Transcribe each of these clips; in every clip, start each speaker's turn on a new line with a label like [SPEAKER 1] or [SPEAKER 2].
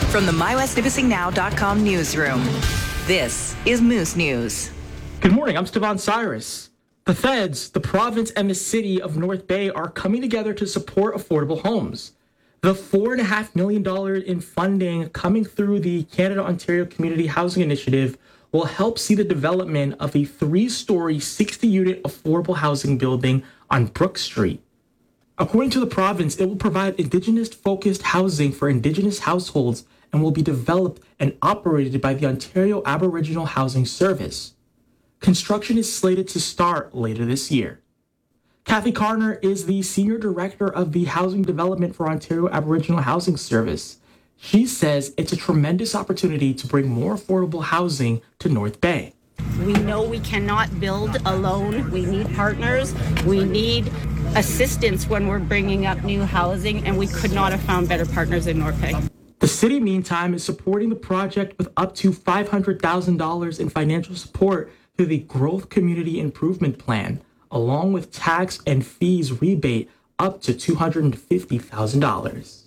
[SPEAKER 1] From the MyWestNipissingNow.com newsroom, this is Moose News.
[SPEAKER 2] Good morning, I'm Stevan Cyrus. The feds, the province, and the city of North Bay are coming together to support affordable homes. The $4.5 million in funding coming through the Canada-Ontario Community Housing Initiative will help see the development of a 3-story, 60-unit affordable housing building on Brook Street. According to the province, it will provide Indigenous-focused housing for Indigenous households and will be developed and operated by the Ontario Aboriginal Housing Service. Construction is slated to start later this year. Kathy Carner is the Senior Director of the Housing Development for Ontario Aboriginal Housing Service. She says it's a tremendous opportunity to bring more affordable housing to North Bay.
[SPEAKER 3] We know we cannot build alone. We need partners. We need assistance when we're bringing up new housing, and we could not have found better partners in North Bay.
[SPEAKER 2] The city, meantime, is supporting the project with up to $500,000 in financial support through the Growth Community Improvement Plan, along with tax and fees rebate up to $250,000.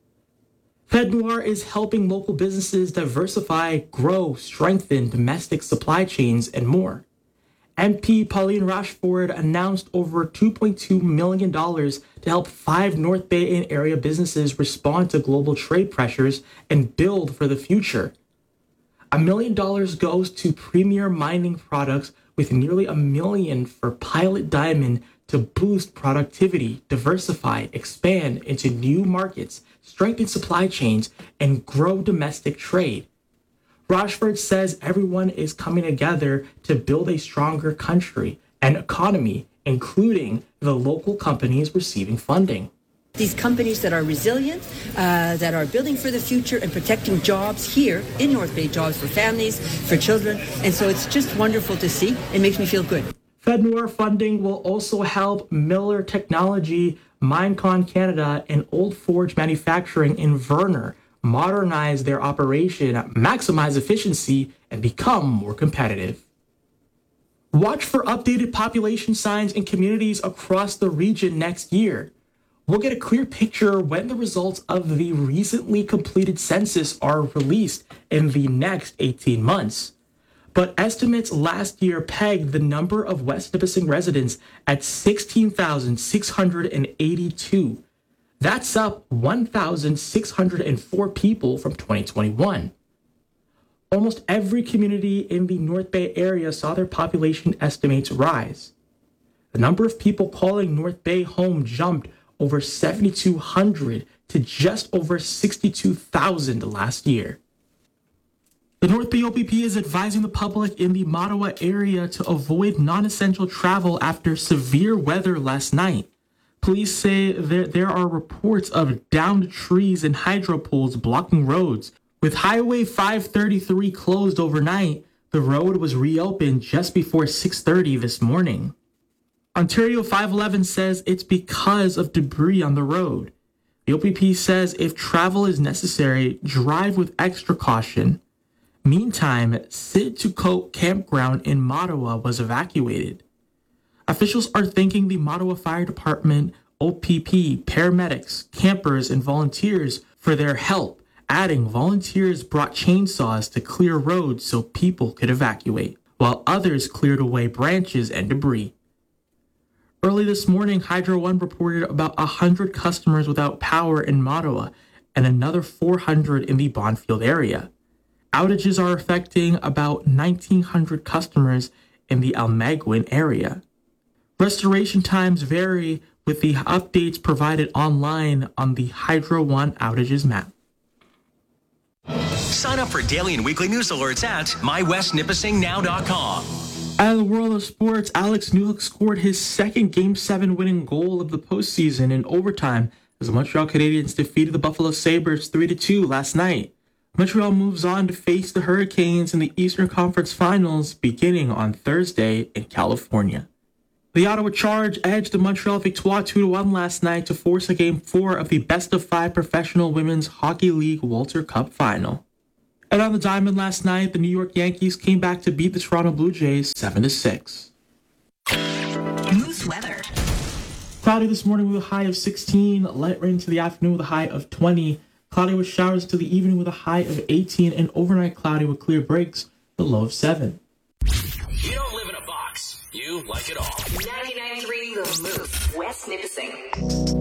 [SPEAKER 2] FedNoir is helping local businesses diversify, grow, strengthen domestic supply chains, and more. MP Pauline Rashford announced over $2.2 million to help 5 North Bay and area businesses respond to global trade pressures and build for the future. $1 million goes to Premier Mining Products, with nearly $1 million for Pilot Diamond to boost productivity, diversify, expand into new markets, strengthen supply chains, and grow domestic trade. Rashford says everyone is coming together to build a stronger country and economy, including the local companies receiving funding.
[SPEAKER 4] These companies that are resilient, that are building for the future and protecting jobs here in North Bay, jobs for families, for children. And so it's just wonderful to see. It makes me feel good.
[SPEAKER 2] FedNoir funding will also help Miller Technology, Minecon Canada, and Old Forge Manufacturing in Verner modernize their operation, maximize efficiency, and become more competitive. Watch for updated population signs in communities across the region next year. We'll get a clear picture when the results of the recently completed census are released in the next 18 months. But estimates last year pegged the number of West Nipissing residents at 16,682. That's up 1,604 people from 2021. Almost every community in the North Bay area saw their population estimates rise. The number of people calling North Bay home jumped over 7,200 to just over 62,000 last year. The North Bay OPP is advising the public in the Mattawa area to avoid non-essential travel after severe weather last night. Police say there are reports of downed trees and hydro poles blocking roads. With Highway 533 closed overnight, the road was reopened just before 6:30 this morning. Ontario 511 says it's because of debris on the road. The OPP says if travel is necessary, drive with extra caution. Meantime, Sid to Coat Campground in Mattawa was evacuated. Officials are thanking the Mattawa Fire Department, OPP, paramedics, campers, and volunteers for their help, adding volunteers brought chainsaws to clear roads so people could evacuate, while others cleared away branches and debris. Early this morning, Hydro One reported about 100 customers without power in Mattawa and another 400 in the Bonfield area. Outages are affecting about 1,900 customers in the Almaguin area. Restoration times vary, with the updates provided online on the Hydro One outages map.
[SPEAKER 5] Sign up for daily and weekly news alerts at MyWestNipissingNow.com.
[SPEAKER 2] Out of the world of sports, Alex Newhook scored his second Game 7 winning goal of the postseason in overtime as the Montreal Canadiens defeated the Buffalo Sabres 3-2 last night. Montreal moves on to face the Hurricanes in the Eastern Conference Finals beginning on Thursday in California. The Ottawa Charge edged the Montreal Victoire 2-1 last night to force a Game 4 of the best-of-5 Professional Women's Hockey League Walter Cup Final. And on the diamond last night, the New York Yankees came back to beat the Toronto Blue Jays 7-6.
[SPEAKER 1] Moose weather.
[SPEAKER 2] Cloudy this morning with a high of 16, light rain to the afternoon with a high of 20. Cloudy with showers until the evening with a high of 18 and overnight cloudy with clear breaks, the low of 7.
[SPEAKER 5] You don't live in a box. You like it all.
[SPEAKER 1] 99.3 The Moose, West Nipissing.